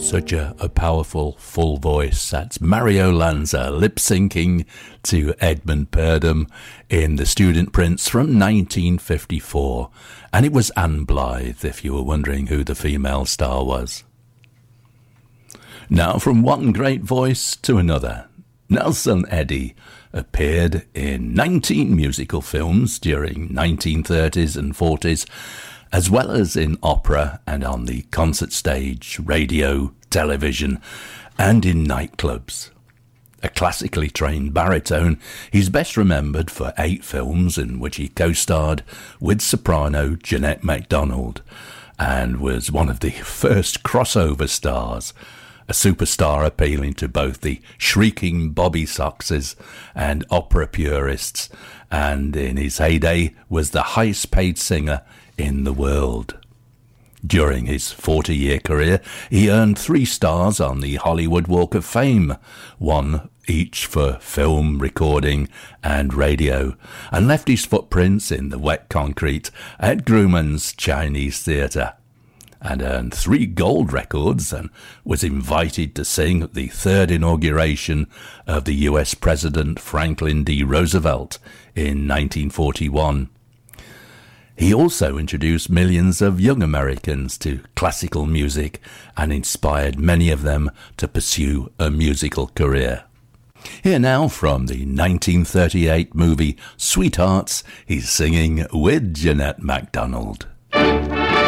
Such a powerful full voice. That's Mario Lanza lip-syncing to Edmund Purdom in The Student Prince from 1954. And it was Anne Blythe, if you were wondering who the female star was. Now from one great voice to another. Nelson Eddy appeared in 19 musical films during 1930s and 40s, as well as in opera and on the concert stage, radio, television, and in nightclubs. A classically trained baritone, he's best remembered for 8 films in which he co-starred with soprano Jeanette MacDonald, and was one of the first crossover stars, a superstar appealing to both the shrieking Bobby Soxers and opera purists, and in his heyday was the highest paid singer in the world. During his 40-year career, he earned 3 stars on the Hollywood Walk of Fame, 1 each for film, recording and radio, and left his footprints in the wet concrete at Grauman's Chinese Theatre, and earned 3 gold records and was invited to sing at the 3rd inauguration of the US President Franklin D. Roosevelt in 1941. He also introduced millions of young Americans to classical music and inspired many of them to pursue a musical career. Here now from the 1938 movie Sweethearts, he's singing with Jeanette MacDonald.